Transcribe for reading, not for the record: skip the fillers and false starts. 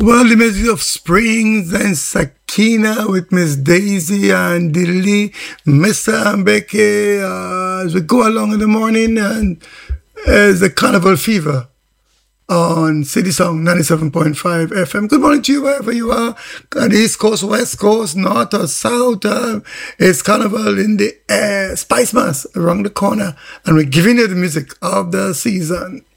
Well, the music of Springs and Sakina with Miss Daisy and Dilly, Mr. Mbeke, as we go along in the morning, and as a carnival fever on City Song 97.5 FM. Good morning to you wherever you are, on the East Coast, West Coast, North or South. It's carnival in the air, Spice Mass around the corner, and we're giving you the music of the season.